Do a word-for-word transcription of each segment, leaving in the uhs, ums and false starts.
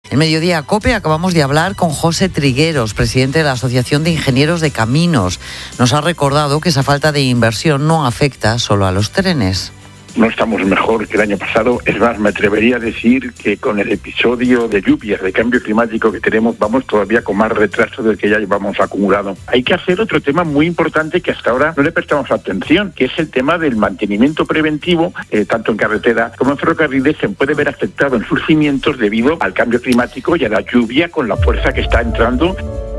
En Mediodía COPE acabamos de hablar con José Trigueros, presidente de la Asociación de Ingenieros de Caminos. Nos ha recordado que esa falta de inversión no afecta solo a los trenes. No estamos mejor que el año pasado. Es más, me atrevería a decir que con el episodio de lluvias, de cambio climático que tenemos, vamos todavía con más retraso del que ya llevamos acumulado. Hay que hacer otro tema muy importante que hasta ahora no le prestamos atención, que es el tema del mantenimiento preventivo, eh, tanto en carretera como en ferrocarriles. Se puede ver afectado en sus cimientos debido al cambio climático y a la lluvia con la fuerza que está entrando.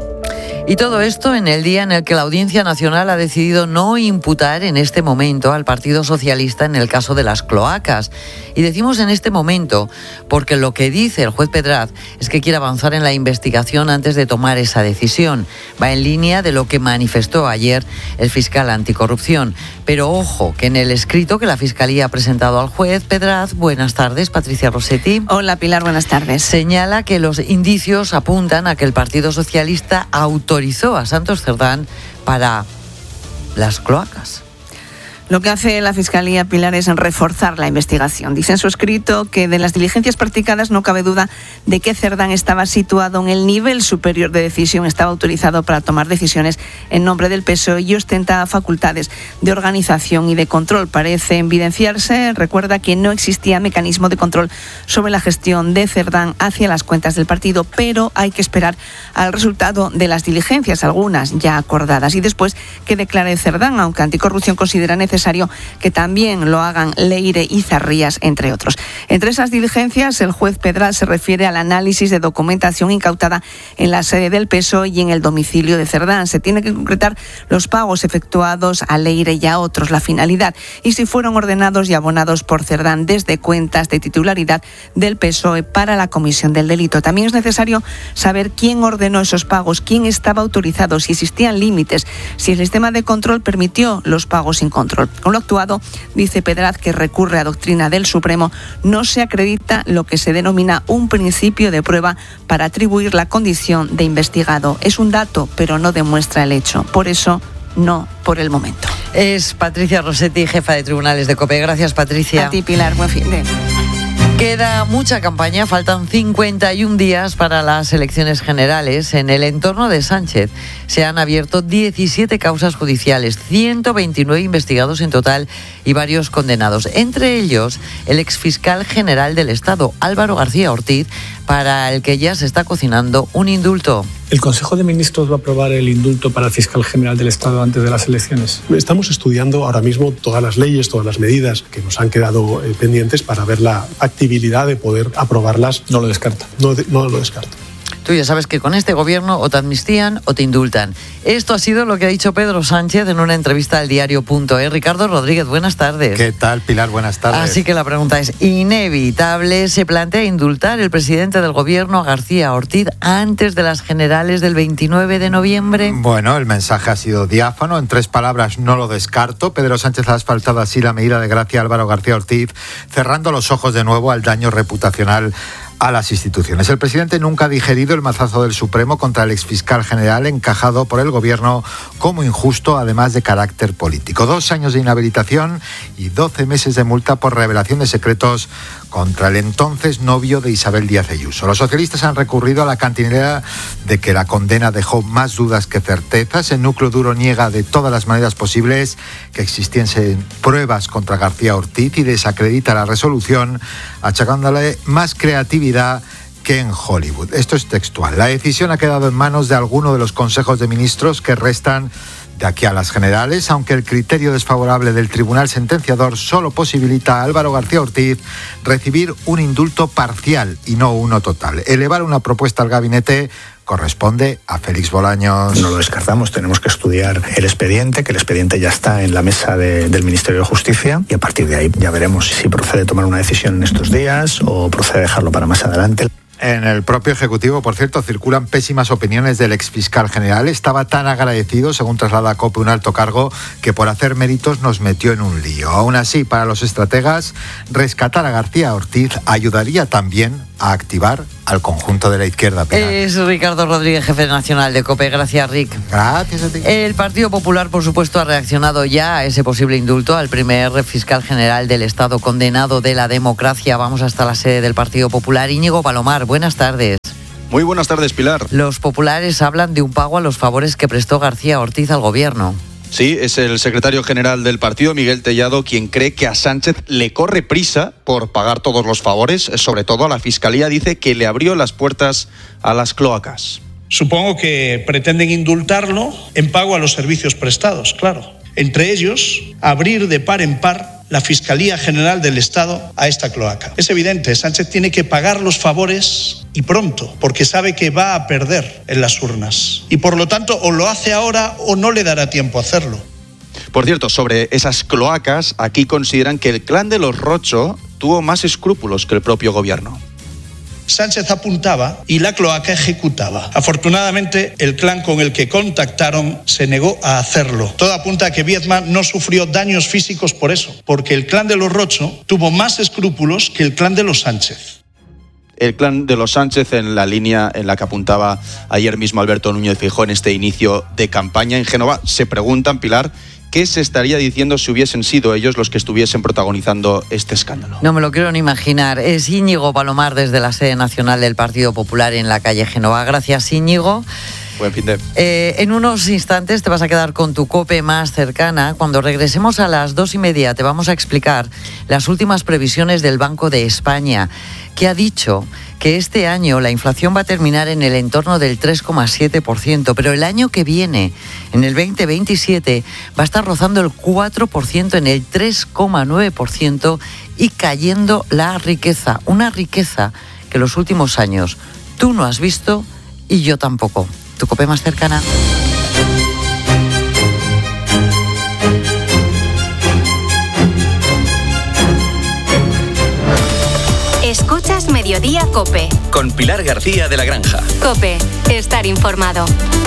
Y todo esto en el día en el que la Audiencia Nacional ha decidido no imputar en este momento al Partido Socialista en el caso de las cloacas. Y decimos en este momento porque lo que dice el juez Pedraz es que quiere avanzar en la investigación antes de tomar esa decisión. Va en línea de lo que manifestó ayer el fiscal anticorrupción. Pero ojo, que en el escrito que la Fiscalía ha presentado al juez Pedraz, buenas tardes, Patricia Rossetti. Hola, Pilar, buenas tardes. Señala que los indicios apuntan a que el Partido Socialista autorizó a Santos Cerdán para las cloacas. Lo que hace la Fiscalía, Pilar, es reforzar la investigación. Dice en su escrito que de las diligencias practicadas no cabe duda de que Cerdán estaba situado en el nivel superior de decisión, estaba autorizado para tomar decisiones en nombre del P S O E y ostenta facultades de organización y de control. Parece evidenciarse, recuerda que no existía mecanismo de control sobre la gestión de Cerdán hacia las cuentas del partido, pero hay que esperar al resultado de las diligencias, algunas ya acordadas, y después que declare Cerdán, aunque Anticorrupción considera necesario que también lo hagan Leire y Zarrías, entre otros. Entre esas diligencias, el juez Pedraz se refiere al análisis de documentación incautada en la sede del P S O E y en el domicilio de Cerdán. Se tiene que concretar los pagos efectuados a Leire y a otros, la finalidad, y si fueron ordenados y abonados por Cerdán desde cuentas de titularidad del P S O E para la comisión del delito. También es necesario saber quién ordenó esos pagos, quién estaba autorizado, si existían límites, si el sistema de control permitió los pagos sin control. Con lo actuado, dice Pedraz, que recurre a doctrina del Supremo, no se acredita lo que se denomina un principio de prueba para atribuir la condición de investigado. Es un dato, pero no demuestra el hecho. Por eso, no por el momento. Es Patricia Rossetti, jefa de tribunales de COPE. Gracias, Patricia. A ti, Pilar. Buen fin de... Queda mucha campaña, faltan cincuenta y un días para las elecciones generales. En el entorno de Sánchez se han abierto diecisiete causas judiciales, ciento veintinueve investigados en total y varios condenados. Entre ellos, el exfiscal general del Estado, Álvaro García Ortiz, para el que ya se está cocinando un indulto. ¿El Consejo de Ministros va a aprobar el indulto para el fiscal general del Estado antes de las elecciones? Estamos estudiando ahora mismo todas las leyes, todas las medidas que nos han quedado eh, pendientes para ver la factibilidad de poder aprobarlas. No lo descarto. No, de, no lo descarto. Tú ya sabes que con este gobierno o te amnistían o te indultan. Esto ha sido lo que ha dicho Pedro Sánchez en una entrevista al diario punto es. Ricardo Rodríguez, buenas tardes. ¿Qué tal, Pilar? Buenas tardes. Así que la pregunta es inevitable. ¿Se plantea indultar el presidente del gobierno, García Ortiz, antes de las generales del veintinueve de noviembre? Bueno, el mensaje ha sido diáfano. En tres palabras, no lo descarto. Pedro Sánchez ha asfaltado así la medida de gracia a Álvaro García Ortiz, cerrando los ojos de nuevo al daño reputacional a las instituciones. El presidente nunca ha digerido el mazazo del Supremo contra el exfiscal general, encajado por el gobierno como injusto, además de carácter político. Dos años de inhabilitación y doce meses de multa por revelación de secretos contra el entonces novio de Isabel Díaz Ayuso. Los socialistas han recurrido a la cantinela de que la condena dejó más dudas que certezas. El núcleo duro niega de todas las maneras posibles que existiesen pruebas contra García Ortiz y desacredita la resolución, achacándole más creatividad que en Hollywood. Esto es textual. La decisión ha quedado en manos de alguno de los consejos de ministros que restan de aquí a las generales, aunque el criterio desfavorable del tribunal sentenciador solo posibilita a Álvaro García Ortiz recibir un indulto parcial y no uno total. Elevar una propuesta al gabinete corresponde a Félix Bolaños. No lo descartamos, tenemos que estudiar el expediente, que el expediente ya está en la mesa de, del Ministerio de Justicia, y a partir de ahí ya veremos si procede tomar una decisión en estos días o procede dejarlo para más adelante. En el propio Ejecutivo, por cierto, circulan pésimas opiniones del exfiscal general. Estaba tan agradecido, según traslada a COPE un alto cargo, que por hacer méritos nos metió en un lío. Aún así, para los estrategas, rescatar a García Ortiz ayudaría también a activar al conjunto de la izquierda. Pilar. Es Ricardo Rodríguez, jefe nacional de COPE. Gracias, Rick. Gracias a ti. El Partido Popular, por supuesto, ha reaccionado ya a ese posible indulto al primer fiscal general del Estado condenado de la democracia. Vamos hasta la sede del Partido Popular. Íñigo Palomar, buenas tardes. Muy buenas tardes, Pilar. Los populares hablan de un pago a los favores que prestó García Ortiz al gobierno. Sí, es el secretario general del partido, Miguel Tellado, quien cree que a Sánchez le corre prisa por pagar todos los favores. Sobre todo a la Fiscalía dice que le abrió las puertas a las cloacas. Supongo que pretenden indultarlo en pago a los servicios prestados, claro. Entre ellos, abrir de par en par la Fiscalía General del Estado a esta cloaca. Es evidente, Sánchez tiene que pagar los favores y pronto, porque sabe que va a perder en las urnas. Y por lo tanto, o lo hace ahora o no le dará tiempo a hacerlo. Por cierto, sobre esas cloacas, aquí consideran que el clan de los Rocho tuvo más escrúpulos que el propio gobierno. Sánchez apuntaba y la cloaca ejecutaba. Afortunadamente, el clan con el que contactaron se negó a hacerlo. Todo apunta a que Viedma no sufrió daños físicos por eso, porque el clan de los Rocho tuvo más escrúpulos que el clan de los Sánchez. El clan de los Sánchez en la línea en la que apuntaba ayer mismo Alberto Núñez Feijóo en este inicio de campaña en Génova. Se preguntan, Pilar, ¿qué se estaría diciendo si hubiesen sido ellos los que estuviesen protagonizando este escándalo? No me lo quiero ni imaginar. Es Íñigo Palomar desde la sede nacional del Partido Popular en la calle Génova. Gracias, Íñigo. Buen fin de... Eh, en unos instantes te vas a quedar con tu COPE más cercana. Cuando regresemos a las dos y media te vamos a explicar las últimas previsiones del Banco de España, que ha dicho que este año la inflación va a terminar en el entorno del tres coma siete por ciento, pero el año que viene, en el veinte veintisiete, va a estar rozando el cuatro por ciento, en el tres coma nueve por ciento y cayendo la riqueza. Una riqueza que los últimos años tú no has visto y yo tampoco. Tu COPE más cercana. Escuchas Mediodía COPE. Con Pilar García de la Granja. COPE. Estar informado.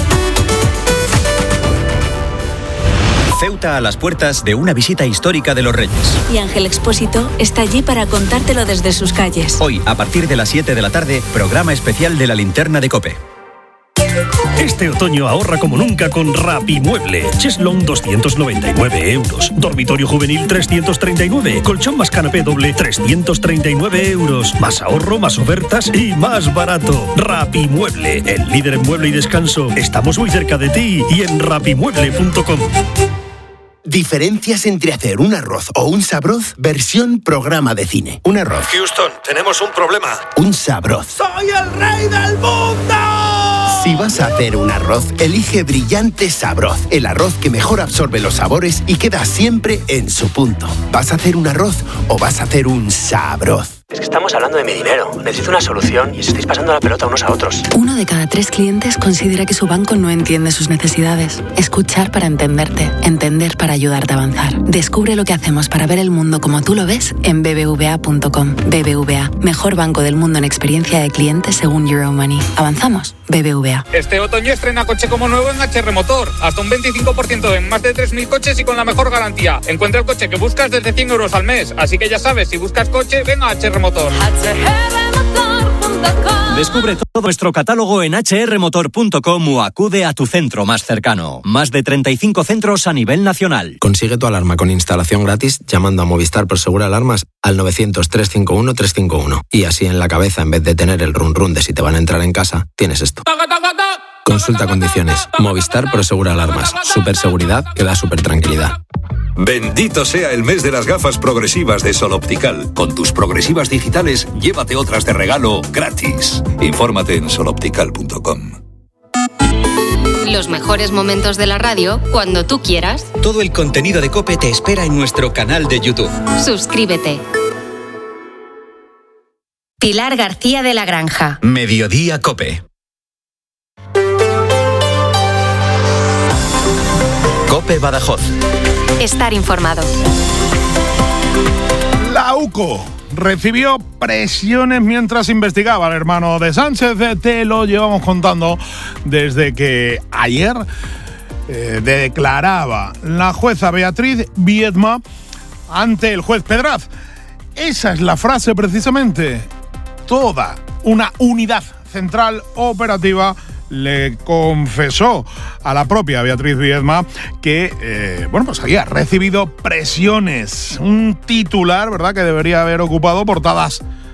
Ceuta a las puertas de una visita histórica de los Reyes. Y Ángel Expósito está allí para contártelo desde sus calles. Hoy, a partir de las siete de la tarde, programa especial de la linterna de COPE. Este otoño ahorra como nunca con Rapimueble. Cheslong doscientos noventa y nueve euros. Dormitorio juvenil trescientos treinta y nueve. Colchón más canapé doble trescientos treinta y nueve euros. Más ahorro, más ofertas y más barato. Rapimueble, el líder en mueble y descanso. Estamos muy cerca de ti y en rapimueble punto com. Diferencias entre hacer un arroz o un sabroz, versión programa de cine. Un arroz. Houston, tenemos un problema. Un sabroz. ¡Soy el rey del mundo! Si vas a hacer un arroz, elige Brillante Sabroz, el arroz que mejor absorbe los sabores y queda siempre en su punto. ¿Vas a hacer un arroz o vas a hacer un sabroz? Es que estamos hablando de mi dinero. Necesito una solución y os estáis pasando la pelota unos a otros. Uno de cada tres clientes considera que su banco no entiende sus necesidades. Escuchar para entenderte. Entender para ayudarte a avanzar. Descubre lo que hacemos para ver el mundo como tú lo ves en b b v a punto com. B B V A, mejor banco del mundo en experiencia de cliente según Euromoney. ¿Avanzamos? B B V A. Este otoño estrena coche como nuevo en H R Motor. Hasta un veinticinco por ciento en más de tres mil coches y con la mejor garantía. Encuentra el coche que buscas desde cien euros al mes. Así que ya sabes, si buscas coche, ven a H R Motor. Descubre todo nuestro catálogo en h r motor punto com o acude a tu centro más cercano. Más de treinta y cinco centros a nivel nacional. Consigue tu alarma con instalación gratis llamando a Movistar Prosegur Alarmas al novecientos, trescientos cincuenta y uno, trescientos cincuenta y uno. Y así en la cabeza, en vez de tener el run run de si te van a entrar en casa, tienes esto. Consulta condiciones. Movistar Prosegur Alarmas. Super seguridad que da super tranquilidad. Bendito sea el mes de las gafas progresivas de Sol Optical. Con tus progresivas digitales, llévate otras de regalo gratis. Infórmate en sol optical punto com. Los mejores momentos de la radio cuando tú quieras. Todo el contenido de COPE te espera en nuestro canal de YouTube. Suscríbete. Pilar García de la Granja. Mediodía COPE. COPE Badajoz. Estar informado. La UCO recibió presiones mientras investigaba al hermano de Sánchez. Te lo llevamos contando desde que ayer eh, declaraba la jueza Beatriz Viedma ante el juez Pedraz. Esa es la frase precisamente. Toda una unidad central operativa le confesó a la propia Beatriz Viedma que eh, bueno, pues había recibido presiones. Un titular, ¿verdad?, que debería haber ocupado portadas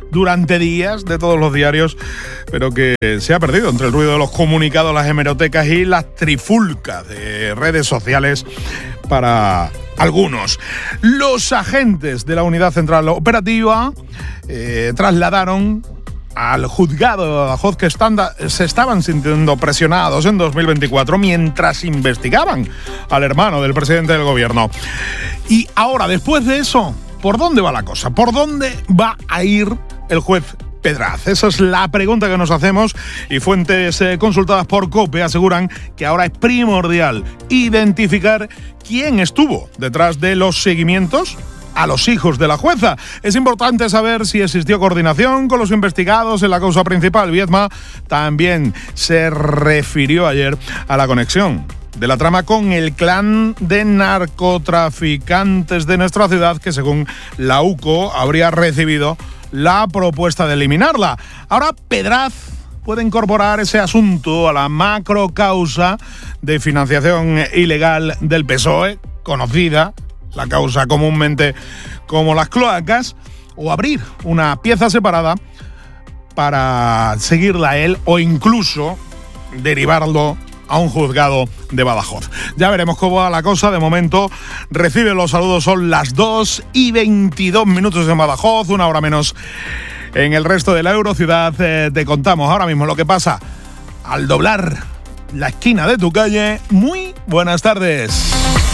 durante días de todos los diarios, pero que se ha perdido entre el ruido de los comunicados, las hemerotecas y las trifulcas de redes sociales para algunos. Los agentes de la Unidad Central Operativa eh, trasladaron al juzgado de Badajoz que están, se estaban sintiendo presionados en dos mil veinticuatro mientras investigaban al hermano del presidente del gobierno. Y ahora, después de eso, ¿por dónde va la cosa? ¿Por dónde va a ir el juez Pedraz? Esa es la pregunta que nos hacemos, y fuentes eh, consultadas por COPE aseguran que ahora es primordial identificar quién estuvo detrás de los seguimientos a los hijos de la jueza. Es importante saber si existió coordinación con los investigados en la causa principal. Viedma también se refirió ayer a la conexión de la trama con el clan de narcotraficantes de nuestra ciudad, que según la U C O habría recibido la propuesta de eliminarla. Ahora Pedraz puede incorporar ese asunto a la macrocausa de financiación ilegal del P S O E, conocida, la causa comúnmente como las cloacas, o abrir una pieza separada para seguirla a él, o incluso derivarlo a un juzgado de Badajoz. Ya veremos cómo va la cosa. De momento recibe los saludos, son las dos y veintidós minutos en Badajoz, una hora menos en el resto de la Eurociudad. Eh, te contamos ahora mismo lo que pasa al doblar la esquina de tu calle. Muy buenas tardes.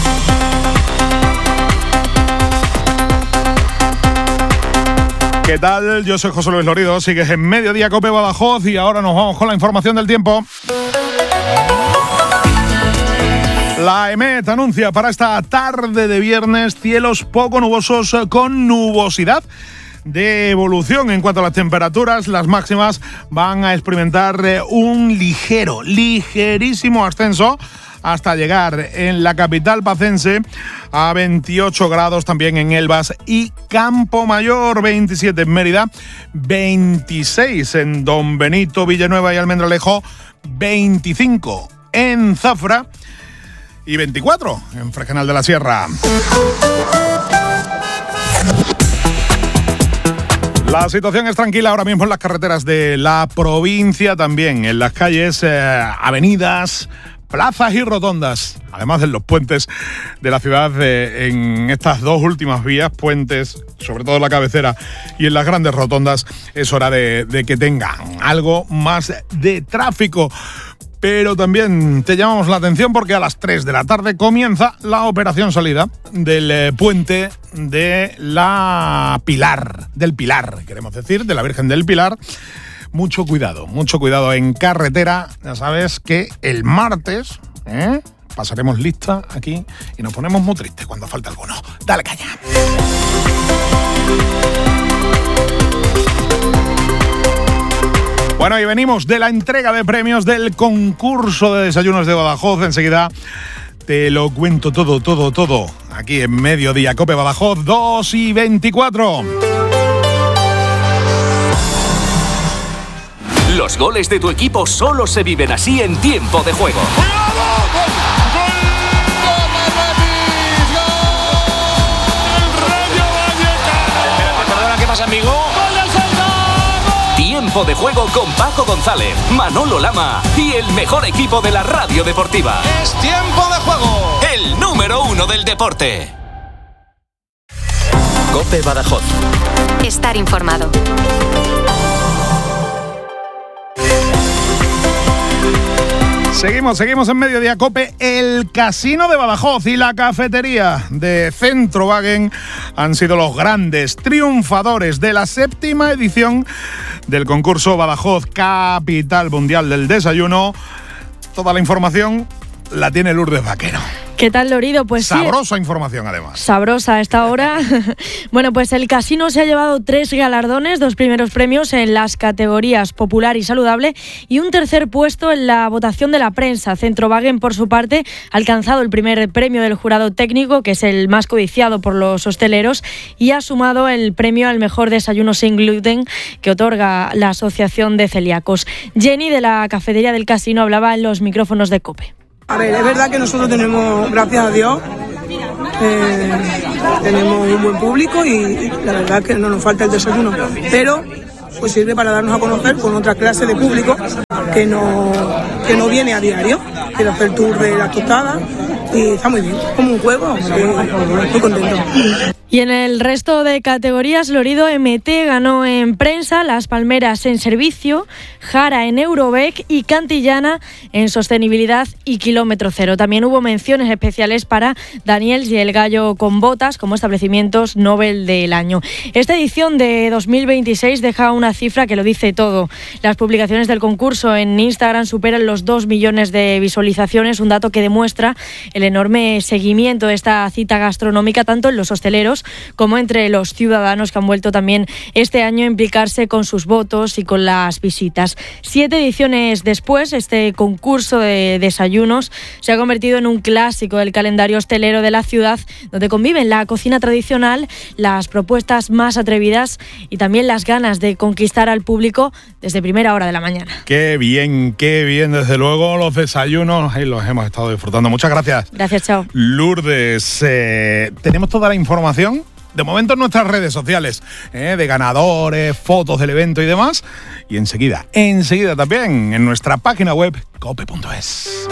¿Qué tal? Yo soy José Luis Lorido, sigues en Mediodía Cope Badajoz y ahora nos vamos con la información del tiempo. La EMET anuncia para esta tarde de viernes cielos poco nubosos con nubosidad de evolución. En cuanto a las temperaturas, las máximas van a experimentar un ligero, ligerísimo ascenso hasta llegar en la capital pacense a veintiocho grados, también en Elvas y Campomayor, veintisiete en Mérida, veintiséis en Don Benito, Villanueva y Almendralejo, veinticinco en Zafra y veinticuatro en Fregenal de la Sierra. La situación es tranquila ahora mismo en las carreteras de la provincia, también en las calles, eh, avenidas, plazas y rotondas, además de los puentes de la ciudad. Eh, en estas dos últimas vías, puentes, sobre todo en la cabecera y en las grandes rotondas, es hora de, de que tengan algo más de tráfico. Pero también te llamamos la atención porque a las tres de la tarde comienza la operación salida del eh, puente de la Pilar, del Pilar, queremos decir, de la Virgen del Pilar. Mucho cuidado, mucho cuidado en carretera. Ya sabes que el martes ¿eh? pasaremos lista aquí y nos ponemos muy tristes cuando falta alguno. Dale caña. Bueno, y venimos de la entrega de premios del concurso de desayunos de Badajoz. Enseguida te lo cuento todo, todo, todo. Aquí en Mediodía Cope Badajoz, dos y veinticuatro. Los goles de tu equipo solo se viven así en tiempo de juego. Perdona, ¿qué pasa, amigo? Tiempo de juego con Paco González, Manolo Lama y el mejor equipo de la radio deportiva. ¡Es tiempo de juego! El número uno del deporte. Cope Badajoz. Estar informado. Seguimos, seguimos en Mediodía Cope. El Casino de Badajoz y la cafetería de Centrowagen han sido los grandes triunfadores de la séptima edición del concurso Badajoz Capital Mundial del Desayuno. Toda la información la tiene Lourdes Vaquero. ¿Qué tal, Lorido? Pues sabrosa sí, información, además. Sabrosa a esta hora. Bueno, pues el casino se ha llevado tres galardones, dos primeros premios en las categorías popular y saludable y un tercer puesto en la votación de la prensa. Centrowagen, por su parte, ha alcanzado el primer premio del jurado técnico, que es el más codiciado por los hosteleros, y ha sumado el premio al mejor desayuno sin gluten que otorga la Asociación de Celíacos. Jenny, de la cafetería del casino, hablaba en los micrófonos de COPE. A ver, es verdad que nosotros tenemos, gracias a Dios, eh, tenemos un buen público y la verdad que no nos falta el desayuno, pero pues sirve para darnos a conocer con otra clase de público que no, que no viene a diario. Quiero hacer el tour de la tostada y está muy bien, como un juego, estoy muy contento. Y en el resto de categorías, Lorido M T ganó en prensa, Las Palmeras en servicio, Jara en Eurobec y Cantillana en sostenibilidad y kilómetro cero. También hubo menciones especiales para Daniels y El Gallo con Botas como establecimientos Nobel del año. Esta edición de dos mil veintiséis deja una cifra que lo dice todo. Las publicaciones del concurso en Instagram superan los dos millones de visualizaciones, un dato que demuestra el enorme seguimiento de esta cita gastronómica tanto en los hosteleros como entre los ciudadanos que han vuelto también este año a implicarse con sus votos y con las visitas. Siete ediciones después, este concurso de desayunos se ha convertido en un clásico del calendario hostelero de la ciudad, donde conviven la cocina tradicional, las propuestas más atrevidas y también las ganas de conquistar al público desde primera hora de la mañana. Qué bien, qué bien, desde luego los desayunos, ahí los hemos estado disfrutando. Muchas gracias. Gracias, chao. Lourdes, eh, tenemos toda la información de momento en nuestras redes sociales, ¿eh? de ganadores, fotos del evento y demás. Y enseguida, enseguida también en nuestra página web cope punto es.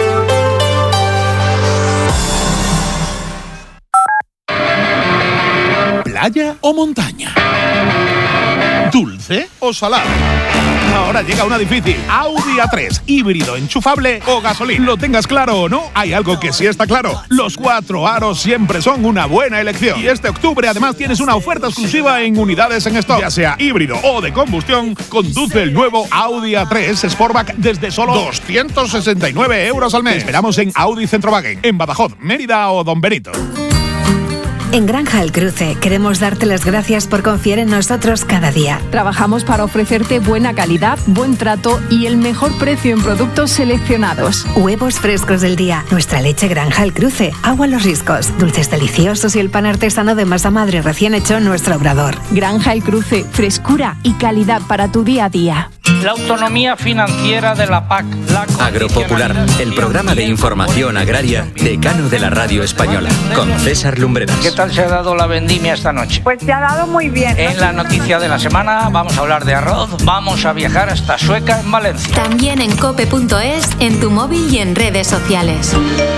¿Playa o montaña? ¿Dulce o salado? Ahora llega una difícil. Audi A tres, híbrido, enchufable o gasolina. Lo tengas claro o no, hay algo que sí está claro. Los cuatro aros siempre son una buena elección. Y este octubre además tienes una oferta exclusiva en unidades en stock. Ya sea híbrido o de combustión, conduce el nuevo Audi A tres Sportback desde solo doscientos sesenta y nueve euros al mes. Te esperamos en Audi Centrowagen, en Badajoz, Mérida o Don Benito. En Granja El Cruce queremos darte las gracias por confiar en nosotros cada día. Trabajamos para ofrecerte buena calidad, buen trato y el mejor precio en productos seleccionados. Huevos frescos del día, nuestra leche Granja El Cruce, agua Los Riscos, dulces deliciosos y el pan artesano de masa madre recién hecho en nuestro obrador. Granja El Cruce, frescura y calidad para tu día a día. La autonomía financiera de la P A C. La Agropopular, el programa de información agraria decano de la radio española, con César Lumbreras. ¿Qué tal se ha dado la vendimia esta noche? Pues se ha dado muy bien. En la noticia de la semana vamos a hablar de arroz, vamos a viajar hasta Sueca en Valencia. También en cope punto es, en tu móvil y en redes sociales.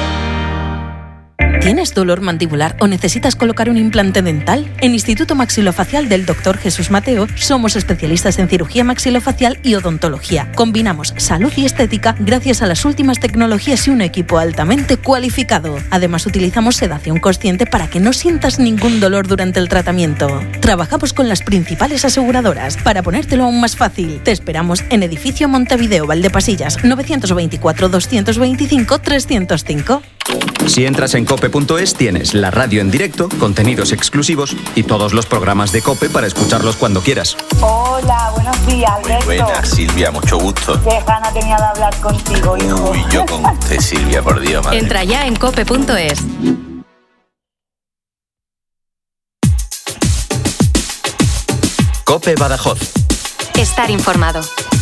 ¿Tienes dolor mandibular o necesitas colocar un implante dental? En Instituto Maxilofacial del doctor Jesús Mateo somos especialistas en cirugía maxilofacial y odontología. Combinamos salud y estética gracias a las últimas tecnologías y un equipo altamente cualificado. Además, utilizamos sedación consciente para que no sientas ningún dolor durante el tratamiento. Trabajamos con las principales aseguradoras. Para ponértelo aún más fácil, te esperamos en Edificio Montevideo Valdepasillas, novecientos veinticuatro, doscientos veinticinco, trescientos cinco. Si entras en cope punto es tienes la radio en directo, contenidos exclusivos y todos los programas de COPE para escucharlos cuando quieras. Hola, buenos días, Alberto. Muy buenas, Silvia, mucho gusto. Qué gana tenía de hablar contigo, hijo. Uy, yo con usted, Silvia, por Dios, madre. Entra ya en cope punto es. COPE Badajoz. Estar informado.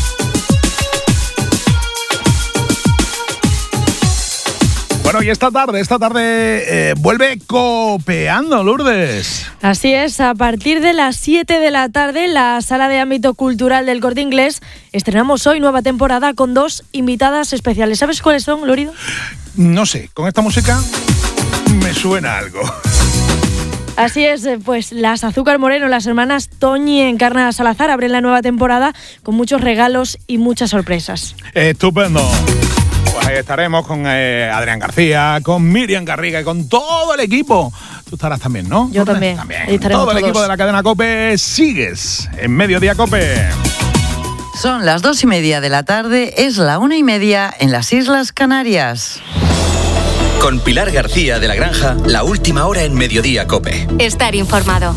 Bueno, y esta tarde, esta tarde eh, vuelve Copeando, Lourdes. Así es, a partir de las siete de la tarde, en la Sala de Ámbito Cultural del Corte Inglés, estrenamos hoy nueva temporada con dos invitadas especiales. ¿Sabes cuáles son, Lorido? No sé, con esta música me suena algo. Así es, pues las Azúcar Moreno, las hermanas Toñi y Encarna Salazar abren la nueva temporada con muchos regalos y muchas sorpresas. Estupendo. Pues ahí estaremos con eh, Adrián García, con Miriam Garriga y con todo el equipo. Tú estarás también, ¿no? Yo también. También. Ahí estaremos todo el todos. equipo de la cadena COPE sigues en Mediodía COPE. Son las dos y media de la tarde, es la una y media en las Islas Canarias. Con Pilar García de la Granja, la última hora en Mediodía COPE. Estar informado.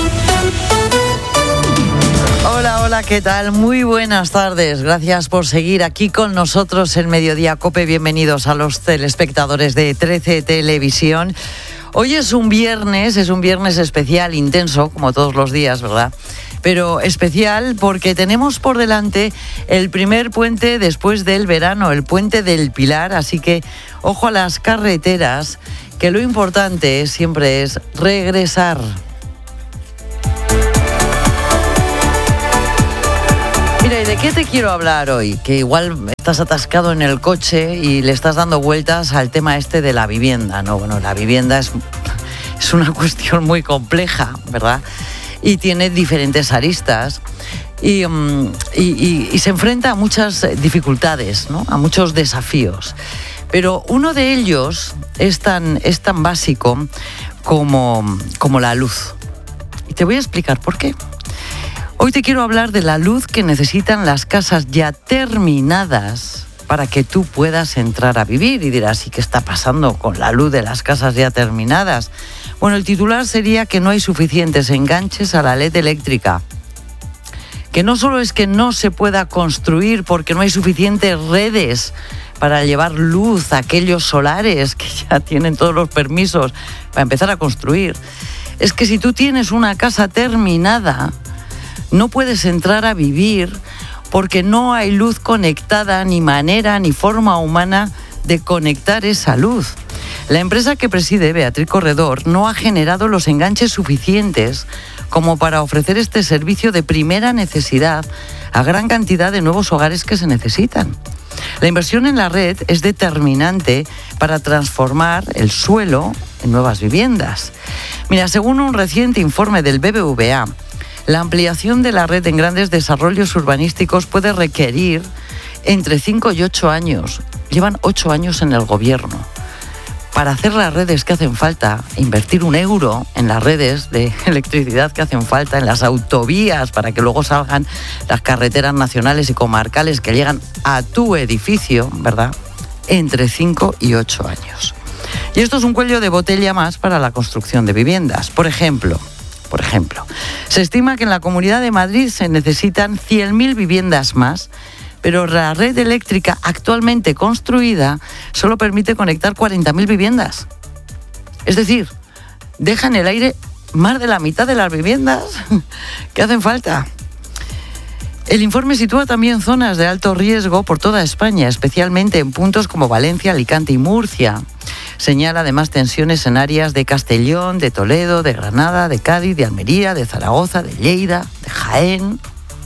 Hola, hola, ¿qué tal? Muy buenas tardes. Gracias por seguir aquí con nosotros en Mediodía COPE. Bienvenidos a los telespectadores de trece Televisión. Hoy es un viernes, es un viernes especial, intenso, como todos los días, ¿verdad? Pero especial porque tenemos por delante el primer puente después del verano, el puente del Pilar, así que ojo a las carreteras, que lo importante siempre es regresar. Mira, ¿y de qué te quiero hablar hoy? Que igual estás atascado en el coche y le estás dando vueltas al tema este de la vivienda, ¿no? Bueno, la vivienda es, es una cuestión muy compleja, ¿verdad? Y tiene diferentes aristas y, um, y, y, y se enfrenta a muchas dificultades, ¿no? A muchos desafíos. Pero uno de ellos es tan, es tan básico como, como la luz. Y te voy a explicar por qué. Hoy te quiero hablar de la luz que necesitan las casas ya terminadas para que tú puedas entrar a vivir. Y dirás, ¿y qué está pasando con la luz de las casas ya terminadas? Bueno, el titular sería que no hay suficientes enganches a la L E D eléctrica. Que no solo es que no se pueda construir porque no hay suficientes redes para llevar luz a aquellos solares que ya tienen todos los permisos para empezar a construir. Es que si tú tienes una casa terminada, no puedes entrar a vivir porque no hay luz conectada, ni manera, ni forma humana de conectar esa luz. La empresa que preside, Beatriz Corredor, no ha generado los enganches suficientes como para ofrecer este servicio de primera necesidad a gran cantidad de nuevos hogares que se necesitan. La inversión en la red es determinante para transformar el suelo en nuevas viviendas. Mira, según un reciente informe del B B V A, la ampliación de la red en grandes desarrollos urbanísticos puede requerir entre cinco y ocho años. Llevan ocho años en el gobierno. Para hacer las redes que hacen falta, invertir un euro en las redes de electricidad que hacen falta, en las autovías, para que luego salgan las carreteras nacionales y comarcales que llegan a tu edificio, ¿verdad? Entre cinco y ocho años. Y esto es un cuello de botella más para la construcción de viviendas. Por ejemplo, Por ejemplo, se estima que en la Comunidad de Madrid se necesitan cien mil viviendas más, pero la red eléctrica actualmente construida solo permite conectar cuarenta mil viviendas. Es decir, deja en el aire más de la mitad de las viviendas que hacen falta. El informe sitúa también zonas de alto riesgo por toda España, especialmente en puntos como Valencia, Alicante y Murcia. Señala además tensiones en áreas de Castellón, de Toledo, de Granada, de Cádiz, de Almería, de Zaragoza, de Lleida, de Jaén.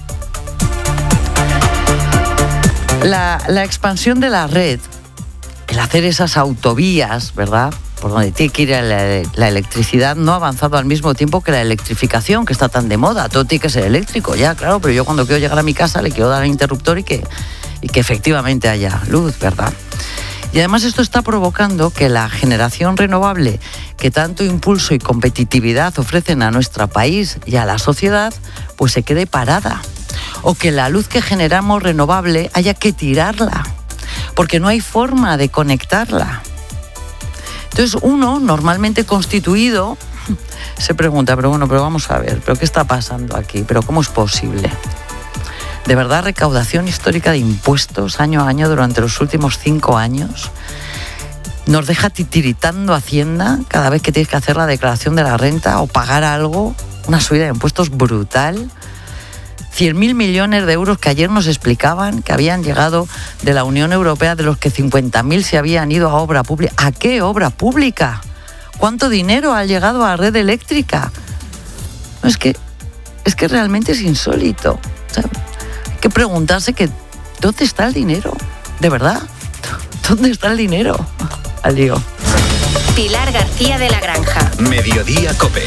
La, la expansión de la red, el hacer esas autovías, ¿verdad?, por donde tiene que ir la, la electricidad, no ha avanzado al mismo tiempo que la electrificación, que está tan de moda. Todo tiene que ser eléctrico, ya, claro, pero yo cuando quiero llegar a mi casa le quiero dar al interruptor y que, y que efectivamente haya luz, ¿verdad? Y además esto está provocando que la generación renovable, que tanto impulso y competitividad ofrecen a nuestro país y a la sociedad, pues se quede parada. O que la luz que generamos renovable haya que tirarla, porque no hay forma de conectarla. Entonces uno, normalmente constituido, se pregunta, pero bueno, pero vamos a ver, ¿pero qué está pasando aquí? ¿Pero cómo es posible? De verdad, recaudación histórica de impuestos año a año durante los últimos cinco años nos deja titiritando Hacienda cada vez que tienes que hacer la declaración de la renta o pagar algo, una subida de impuestos brutal. cien mil millones de euros que ayer nos explicaban que habían llegado de la Unión Europea, de los que cincuenta mil se habían ido a obra pública. ¿A qué obra pública? ¿Cuánto dinero ha llegado a red eléctrica? No, es que, es que realmente es insólito. O sea, hay que preguntarse que ¿dónde está el dinero? ¿De verdad? ¿Dónde está el dinero? Al lío. Pilar García de la Granja. Mediodía COPE.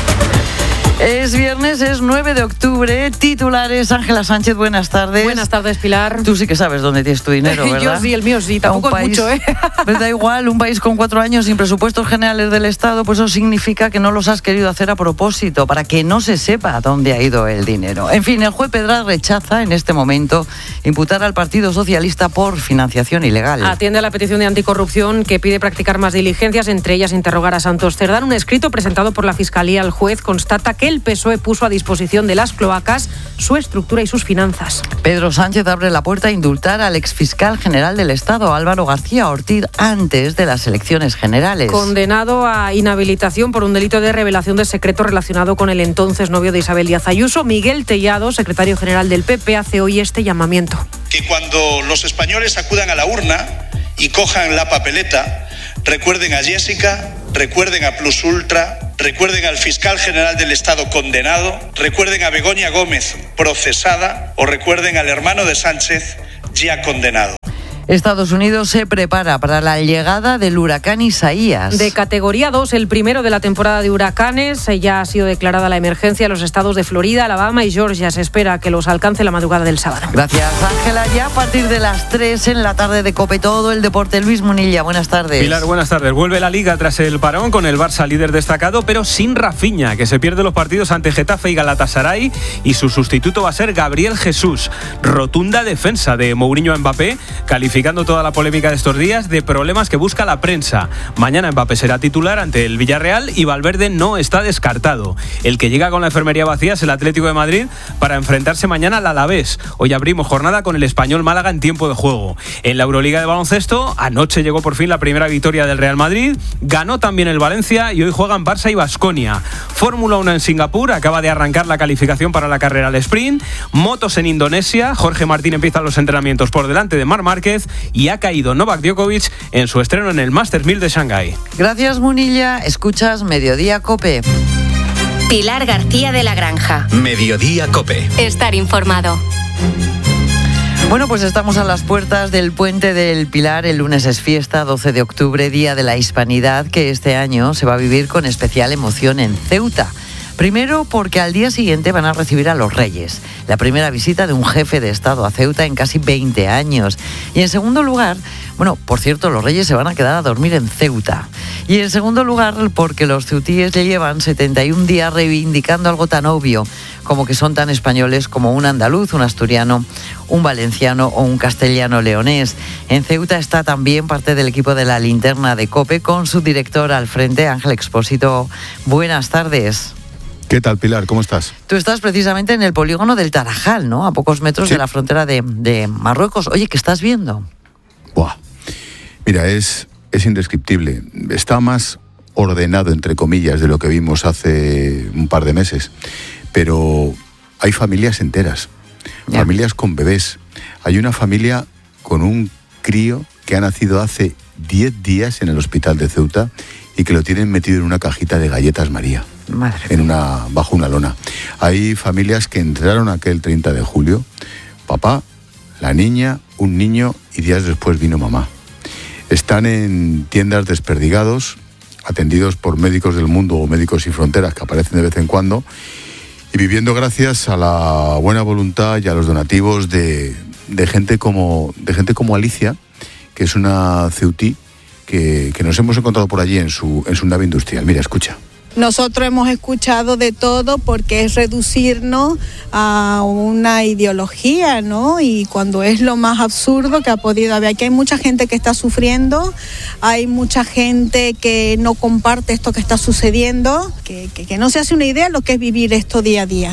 Es viernes, es nueve de octubre, titulares. Ángela Sánchez, buenas tardes. Buenas tardes, Pilar. Tú sí que sabes dónde tienes tu dinero, ¿verdad? Yo sí, el mío sí, tampoco es mucho, ¿eh? Pues da igual, un país con cuatro años sin presupuestos generales del Estado, pues eso significa que no los has querido hacer a propósito, para que no se sepa dónde ha ido el dinero. En fin, el juez Pedraz rechaza en este momento imputar al Partido Socialista por financiación ilegal. Atiende a la petición de anticorrupción que pide practicar más diligencias, entre ellas interrogar a Santos Cerdán. Un escrito presentado por la Fiscalía al juez constata que el P S O E puso a disposición de las cloacas su estructura y sus finanzas. Pedro Sánchez abre la puerta a indultar al exfiscal general del Estado, Álvaro García Ortiz, antes de las elecciones generales. Condenado a inhabilitación por un delito de revelación de secreto relacionado con el entonces novio de Isabel Díaz Ayuso, Miguel Tellado, secretario general del P P, hace hoy este llamamiento. Que cuando los españoles acudan a la urna y cojan la papeleta, recuerden a Jessica, recuerden a Plus Ultra, recuerden al fiscal general del Estado condenado, recuerden a Begoña Gómez procesada o recuerden al hermano de Sánchez ya condenado. Estados Unidos se prepara para la llegada del huracán Isaías. De categoría dos, el primero de la temporada de huracanes. Ya ha sido declarada la emergencia en los estados de Florida, Alabama y Georgia. Se espera que los alcance la madrugada del sábado. Gracias, Ángela. Ya a partir de las tres en la tarde de COPE, todo el deporte. Luis Munilla, buenas tardes. Pilar, buenas tardes. Vuelve la Liga tras el parón con el Barça líder destacado, pero sin Rafinha, que se pierde los partidos ante Getafe y Galatasaray, y su sustituto va a ser Gabriel Jesús. Rotunda defensa de Mourinho a Mbappé, calificando toda la polémica de estos días de problemas que busca la prensa. Mañana Mbappé será titular ante el Villarreal y Valverde no está descartado. El que llega con la enfermería vacía es el Atlético de Madrid para enfrentarse mañana al Alavés. Hoy abrimos jornada con el Español Málaga en tiempo de juego. En la Euroliga de baloncesto, anoche llegó por fin la primera victoria del Real Madrid, ganó también el Valencia y hoy juegan Barça y Baskonia. Fórmula uno en Singapur, acaba de arrancar la calificación para la carrera al sprint. Motos en Indonesia, Jorge Martín empieza los entrenamientos por delante de Marc Márquez y ha caído Novak Djokovic en su estreno en el Masters mil de Shanghái. Gracias, Munilla. Escuchas Mediodía COPE. Pilar García de la Granja. Mediodía COPE. Estar informado. Bueno, pues estamos a las puertas del Puente del Pilar. El lunes es fiesta, doce de octubre, Día de la Hispanidad, que este año se va a vivir con especial emoción en Ceuta. Primero, porque al día siguiente van a recibir a los Reyes, la primera visita de un jefe de Estado a Ceuta en casi veinte años. Y en segundo lugar, bueno, por cierto, los Reyes se van a quedar a dormir en Ceuta. Y en segundo lugar, porque los ceutíes llevan setenta y un días reivindicando algo tan obvio como que son tan españoles como un andaluz, un asturiano, un valenciano o un castellano leonés. En Ceuta está también parte del equipo de la Linterna de COPE con su director al frente, Ángel Expósito. Buenas tardes. ¿Qué tal, Pilar? ¿Cómo estás? Tú estás precisamente en el polígono del Tarajal, ¿no? A pocos metros sí. de la frontera de, de Marruecos. Oye, ¿qué estás viendo? Buah. Mira, es, es indescriptible. Está más ordenado, entre comillas, de lo que vimos hace un par de meses. Pero hay familias enteras, ya. familias con bebés. Hay una familia con un crío que ha nacido hace diez días en el hospital de Ceuta y que lo tienen metido en una cajita de galletas María. Madre en una, bajo una lona. Hay familias que entraron aquel treinta de julio, papá, la niña, un niño y días después vino mamá. Están en tiendas desperdigados, atendidos por médicos del mundo o médicos sin fronteras que aparecen de vez en cuando y viviendo gracias a la buena voluntad y a los donativos de, de, gente, como, de gente como Alicia, que es una ceutí que, que nos hemos encontrado por allí en su, en su nave industrial. Mira, escucha. Nosotros hemos escuchado de todo porque es reducirnos a una ideología, ¿no? Y cuando es lo más absurdo que ha podido haber. Aquí hay mucha gente que está sufriendo, hay mucha gente que no comparte esto que está sucediendo, que, que, que no se hace una idea de lo que es vivir esto día a día.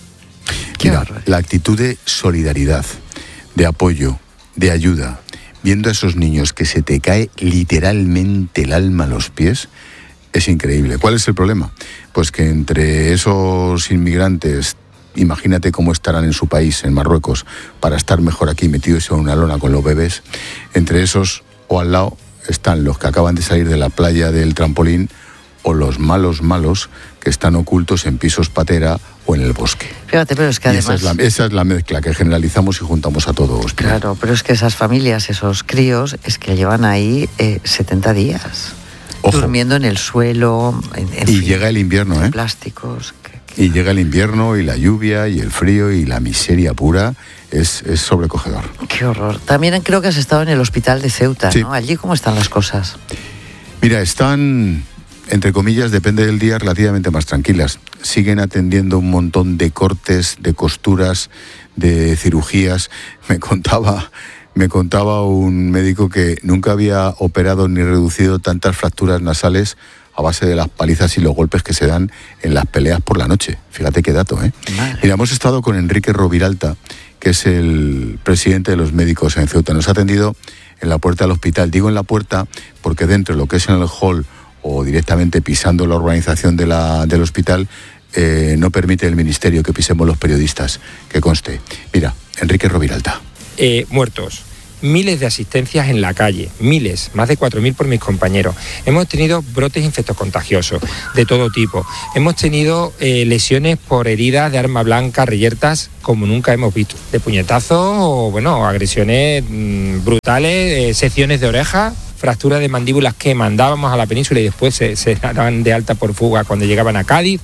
Mira, la actitud de solidaridad, de apoyo, de ayuda, viendo a esos niños que se te cae literalmente el alma a los pies, es increíble. ¿Cuál es el problema? Pues que entre esos inmigrantes, imagínate cómo estarán en su país, en Marruecos, para estar mejor aquí metidos en una lona con los bebés, entre esos o al lado están los que acaban de salir de la playa del trampolín o los malos malos que están ocultos en pisos patera o en el bosque. Fíjate, pero es que además... Esa es, la, esa es la mezcla que generalizamos y juntamos a todos. Claro, pero es que esas familias, esos críos, es que llevan ahí eh, setenta días. Ojo. Durmiendo en el suelo, en, en y fin, llega el invierno, ¿eh? Plásticos. Que, que... Y llega el invierno y la lluvia y el frío y la miseria pura es, es sobrecogedor. Qué horror. También creo que has estado en el hospital de Ceuta, sí. ¿no? Allí, ¿cómo están las cosas? Mira, están, entre comillas, depende del día, relativamente más tranquilas. Siguen atendiendo un montón de cortes, de costuras, de cirugías. Me contaba... Me contaba un médico que nunca había operado ni reducido tantas fracturas nasales a base de las palizas y los golpes que se dan en las peleas por la noche. Fíjate qué dato, ¿eh? Vale. Mira, hemos estado con Enrique Roviralta, que es el presidente de los médicos en Ceuta. Nos ha atendido en la puerta del hospital. Digo en la puerta porque dentro, lo que es en el hall o directamente pisando la urbanización de la, del hospital, eh, no permite el ministerio que pisemos los periodistas, que conste. Mira, Enrique Roviralta. Eh, muertos, miles de asistencias en la calle, miles, más de cuatro mil por mis compañeros. Hemos tenido brotes infectocontagiosos de todo tipo. Hemos tenido eh, lesiones por heridas de arma blanca, reyertas, como nunca hemos visto. De puñetazos o, bueno, agresiones mmm, brutales, eh, secciones de orejas, fracturas de mandíbulas que mandábamos a la península y después se, se daban de alta por fuga cuando llegaban a Cádiz.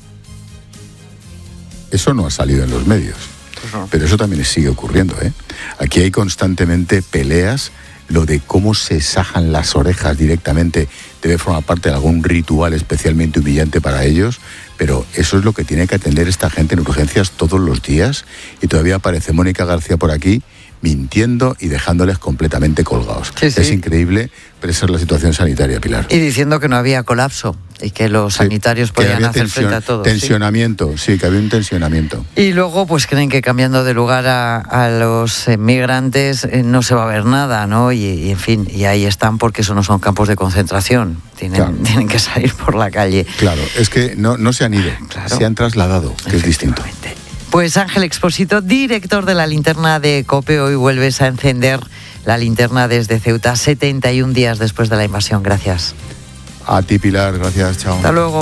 Eso no ha salido en los medios, pero eso también sigue ocurriendo, ¿eh? Aquí hay constantemente peleas, lo de cómo se sajan las orejas directamente debe formar parte de algún ritual especialmente humillante para ellos, pero eso es lo que tiene que atender esta gente en urgencias todos los días, y todavía aparece Mónica García por aquí mintiendo y dejándoles completamente colgados. Sí, sí. Es increíble, pero esa es la situación sanitaria, Pilar. Y diciendo que no había colapso y que los sí, sanitarios podían hacer tensión, frente a todo. Tensionamiento, sí. sí, que había un tensionamiento. Y luego pues creen que cambiando de lugar a, a los migrantes eh, no se va a ver nada, ¿no? Y, y en fin, y ahí están porque eso no son campos de concentración. Tienen, claro. tienen que salir por la calle. Claro, es que no, no se han ido, claro. se han trasladado, que es distinto. Pues Ángel Expósito, director de la linterna de COPE, hoy vuelves a encender la linterna desde Ceuta, setenta y un días después de la invasión. Gracias. A ti, Pilar, gracias, chao. Hasta luego.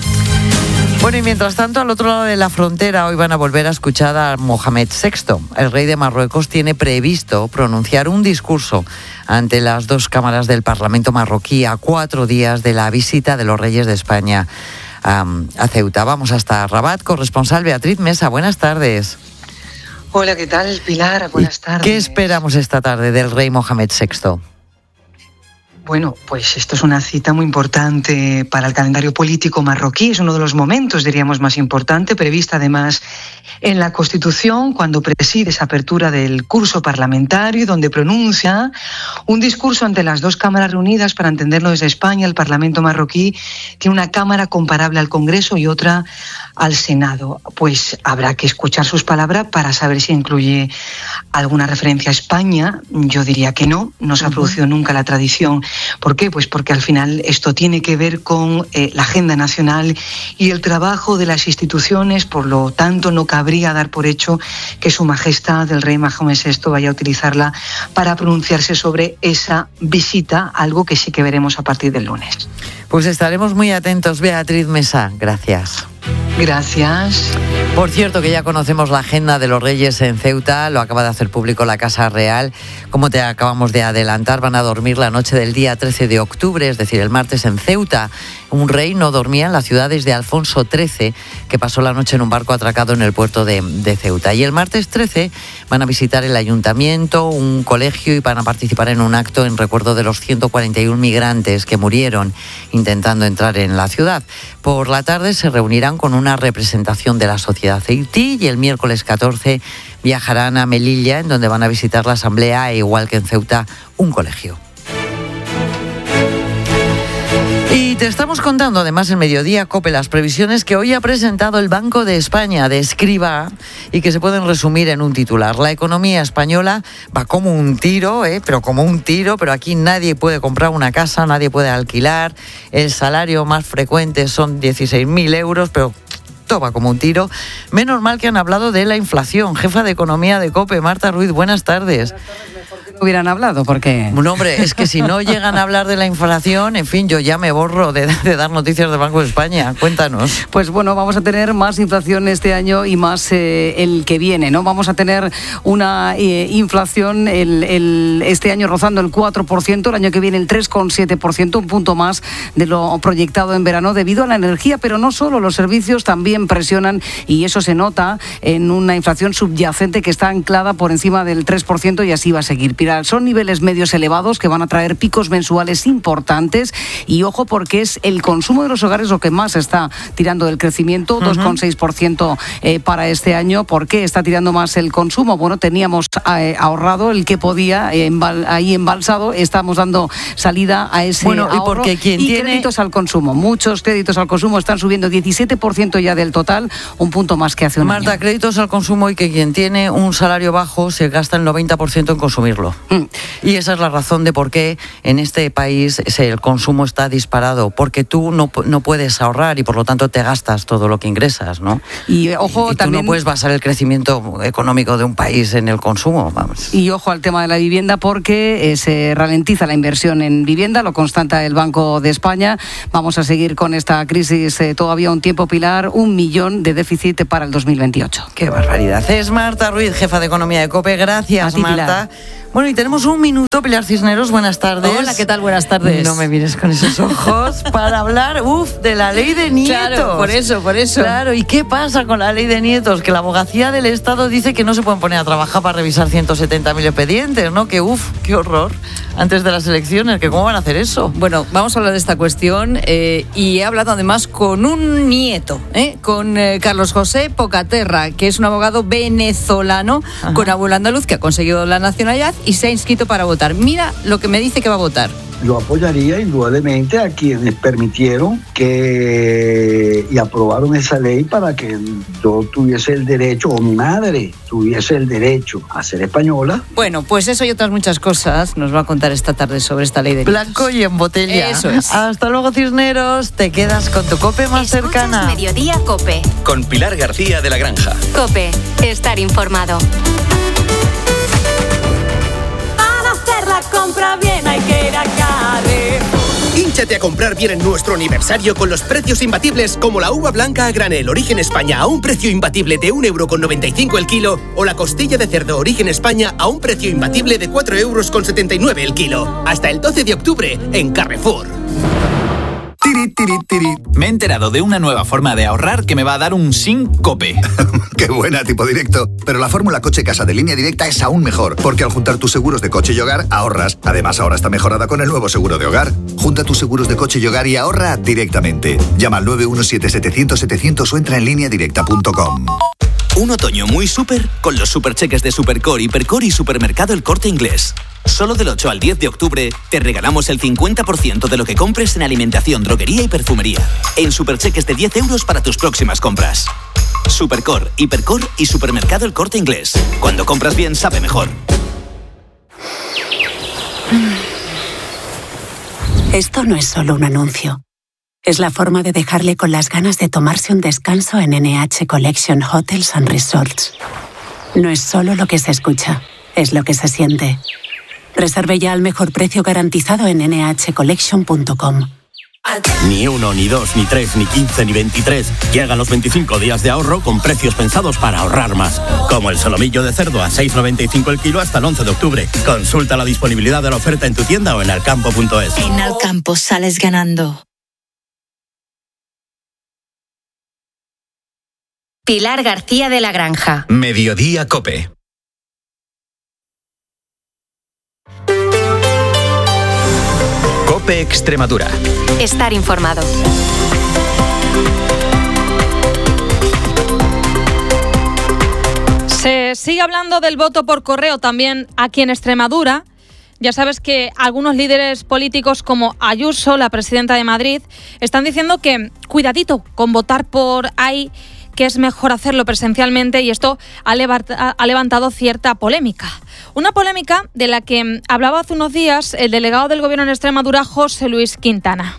Bueno, y mientras tanto, al otro lado de la frontera, hoy van a volver a escuchar a Mohamed sexto. El rey de Marruecos tiene previsto pronunciar un discurso ante las dos cámaras del Parlamento marroquí a cuatro días de la visita de los reyes de España Um, a Ceuta. Vamos hasta Rabat, corresponsal Beatriz Mesa. Buenas tardes. Hola, ¿qué tal, Pilar? Buenas tardes. ¿Qué esperamos esta tarde del rey Mohamed sexto? Bueno, pues esto es una cita muy importante para el calendario político marroquí. Es uno de los momentos, diríamos, más importante, prevista además en la Constitución, cuando preside esa apertura del curso parlamentario, donde pronuncia un discurso ante las dos cámaras reunidas. Para entenderlo desde España, el Parlamento marroquí tiene una cámara comparable al Congreso y otra al Senado. Pues habrá que escuchar sus palabras para saber si incluye alguna referencia a España. Yo diría que no, no se ha producido nunca la tradición. ¿Por qué? Pues porque al final esto tiene que ver con eh, la agenda nacional y el trabajo de las instituciones, por lo tanto no cabría dar por hecho que Su Majestad el Rey Mohamed sexto vaya a utilizarla para pronunciarse sobre esa visita, algo que sí que veremos a partir del lunes. Pues estaremos muy atentos, Beatriz Mesa. Gracias. Gracias. Por cierto, que ya conocemos la agenda de los reyes en Ceuta, lo acaba de hacer público la Casa Real. Como te acabamos de adelantar, van a dormir la noche del día trece de octubre, es decir, el martes en Ceuta. Un rey no dormía en la ciudad desde Alfonso trece, que pasó la noche en un barco atracado en el puerto de, de Ceuta. Y el martes trece van a visitar el ayuntamiento, un colegio, y van a participar en un acto en recuerdo de los ciento cuarenta y uno migrantes que murieron intentando entrar en la ciudad. Por la tarde se reunirán con una representación de la sociedad ceutí y el miércoles catorce viajarán a Melilla, en donde van a visitar la asamblea e, igual que en Ceuta, un colegio. Y te estamos contando además en Mediodía COPE las previsiones que hoy ha presentado el Banco de España de Escribá y que se pueden resumir en un titular. La economía española va como un tiro, ¿eh? pero como un tiro, pero aquí nadie puede comprar una casa, nadie puede alquilar. El salario más frecuente son dieciséis mil euros, pero todo va como un tiro. Menos mal que han hablado de la inflación. Jefa de Economía de COPE, Marta Ruiz, buenas tardes. Hubieran hablado, porque... No, hombre, es que si no llegan a hablar de la inflación, en fin, yo ya me borro de, de dar noticias del Banco de España. Cuéntanos. Pues bueno, vamos a tener más inflación este año y más eh, el que viene, ¿no? Vamos a tener una eh, inflación el, el, este año rozando el cuatro por ciento, el año que viene el tres coma siete por ciento, un punto más de lo proyectado en verano debido a la energía, pero no solo, los servicios también presionan y eso se nota en una inflación subyacente que está anclada por encima del tres por ciento y así va a seguir. Son niveles medios elevados que van a traer picos mensuales importantes y ojo porque es el consumo de los hogares lo que más está tirando del crecimiento, uh-huh. dos coma seis por ciento eh, para este año. ¿Por qué está tirando más el consumo? Bueno, teníamos eh, ahorrado el que podía, eh, embal, ahí embalsado, estamos dando salida a ese bueno, ahorro. Y porque quien y tiene créditos al consumo, muchos créditos al consumo están subiendo diecisiete por ciento ya del total, un punto más que hace un Marta, año. créditos al consumo y que quien tiene un salario bajo se gasta el noventa por ciento en consumirlo. Mm. Y esa es la razón de por qué en este país el consumo está disparado, porque tú no, no puedes ahorrar y por lo tanto te gastas todo lo que ingresas, ¿no? Y ojo, y, y también... tú no puedes basar el crecimiento económico de un país en el consumo, vamos. Y ojo al tema de la vivienda, porque eh, se ralentiza la inversión en vivienda, lo constata el Banco de España. Vamos a seguir con esta crisis eh, todavía un tiempo, Pilar, un millón de déficit para el dos mil veintiocho. Qué barbaridad. Es Marta Ruiz, jefa de Economía de COPE. Gracias, ti, Marta. Pilar. Bueno, y tenemos un minuto, Pilar Cisneros, buenas tardes. Hola, ¿qué tal? Buenas tardes. No me mires con esos ojos para hablar, uff, de la ley de nietos. Claro, por eso, por eso. Claro, ¿y qué pasa con la ley de nietos? Que la abogacía del Estado dice que no se pueden poner a trabajar para revisar ciento setenta mil expedientes, ¿no? Que uff, qué horror, antes de las elecciones, que cómo van a hacer eso. Bueno, vamos a hablar de esta cuestión eh, y he hablado además con un nieto, ¿eh? con eh, Carlos José Pocaterra, que es un abogado venezolano, Ajá. con abuelo andaluz, que ha conseguido la nacionalidad y se ha inscrito para votar. Mira lo que me dice que va a votar. Yo apoyaría indudablemente a quienes permitieron que y aprobaron esa ley para que yo tuviese el derecho, o mi madre tuviese el derecho a ser española. Bueno, pues eso y otras muchas cosas nos va a contar esta tarde sobre esta ley de nietos. Blanco y en botella. Eso es. Hasta luego, Cisneros. Te quedas con tu COPE más Escuchas cercana. Mediodía COPE. Con Pilar García de la Granja. COPE. Estar informado. La compra bien hay que ir a Carrefour. Hínchate a comprar bien en nuestro aniversario con los precios imbatibles como la uva blanca a granel Origen España a un precio imbatible de un euro con noventa y cinco el kilo o la costilla de cerdo Origen España a un precio imbatible de cuatro euros con setenta y nueve el kilo. Hasta el doce de octubre en Carrefour. Tiri, tiri, tiri. Me he enterado de una nueva forma de ahorrar que me va a dar un SINCOPE. Qué buena, tipo directo. Pero la fórmula coche-casa de Línea Directa es aún mejor, porque al juntar tus seguros de coche y hogar, ahorras. Además, ahora está mejorada con el nuevo seguro de hogar. Junta tus seguros de coche y hogar y ahorra directamente. Llama al nueve uno siete setecientos setecientos o entra en línea directa punto com. Un otoño muy súper con los supercheques de Supercore, Hipercore y Supermercado El Corte Inglés. Solo del ocho al diez de octubre te regalamos el cincuenta por ciento de lo que compres en alimentación, droguería y perfumería. En supercheques de diez euros para tus próximas compras. Supercore, Hipercore y Supermercado El Corte Inglés. Cuando compras bien, sabe mejor. Esto no es solo un anuncio. Es la forma de dejarle con las ganas de tomarse un descanso en N H Collection Hotels and Resorts. No es solo lo que se escucha, es lo que se siente. Reserve ya al mejor precio garantizado en ene hache collection punto com. Ni uno, ni dos, ni tres, ni quince, ni veintitrés. Llegan los veinticinco días de ahorro con precios pensados para ahorrar más. Como el solomillo de cerdo a seis noventa y cinco el kilo hasta el once de octubre. Consulta la disponibilidad de la oferta en tu tienda o en alcampo punto es. En Alcampo sales ganando. Pilar García de la Granja. Mediodía COPE. COPE Extremadura. Estar informado. Se sigue hablando del voto por correo también aquí en Extremadura. Ya sabes que algunos líderes políticos como Ayuso, la presidenta de Madrid, están diciendo que cuidadito con votar por ahí, que es mejor hacerlo presencialmente, y esto ha levantado cierta polémica. Una polémica de la que hablaba hace unos días el delegado del Gobierno en Extremadura, José Luis Quintana.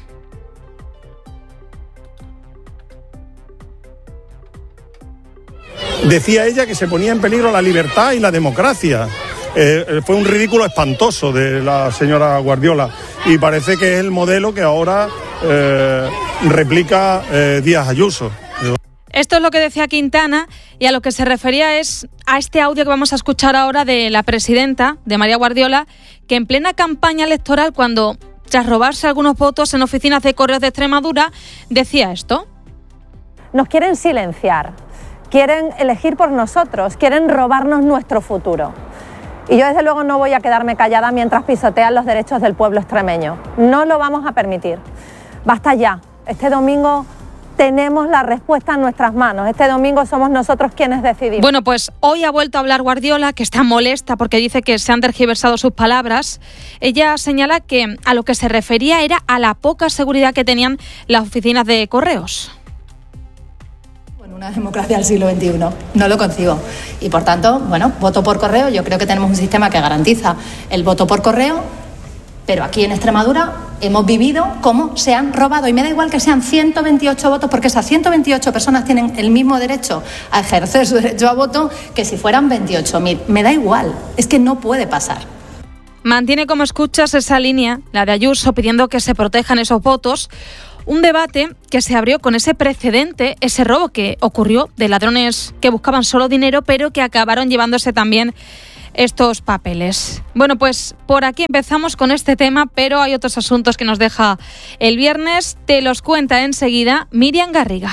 Decía ella que se ponía en peligro la libertad y la democracia. Eh, fue un ridículo espantoso de la señora Guardiola y parece que es el modelo que ahora eh, replica eh, Díaz Ayuso. Esto es lo que decía Quintana, y a lo que se refería es a este audio que vamos a escuchar ahora de la presidenta, de María Guardiola, que en plena campaña electoral, cuando tras robarse algunos votos en oficinas de correos de Extremadura, decía esto. Nos quieren silenciar, quieren elegir por nosotros, quieren robarnos nuestro futuro. Y yo desde luego no voy a quedarme callada mientras pisotean los derechos del pueblo extremeño. No lo vamos a permitir. Basta ya. Este domingo tenemos la respuesta en nuestras manos. Este domingo somos nosotros quienes decidimos. Bueno, pues hoy ha vuelto a hablar Guardiola, que está molesta porque dice que se han tergiversado sus palabras. Ella señala que a lo que se refería era a la poca seguridad que tenían las oficinas de correos. Una democracia del siglo veintiuno. No lo concibo. Y por tanto, bueno, voto por correo. Yo creo que tenemos un sistema que garantiza el voto por correo, pero aquí en Extremadura hemos vivido cómo se han robado. Y me da igual que sean ciento veintiocho votos, porque esas ciento veintiocho personas tienen el mismo derecho a ejercer su derecho a voto que si fueran veintiocho mil. Me da igual. Es que no puede pasar. Mantiene, como escuchas, esa línea, la de Ayuso, pidiendo que se protejan esos votos. Un debate que se abrió con ese precedente, ese robo que ocurrió de ladrones que buscaban solo dinero, pero que acabaron llevándose también estos papeles. Bueno, pues por aquí empezamos con este tema, pero hay otros asuntos que nos deja el viernes. Te los cuenta enseguida Miriam Garriga.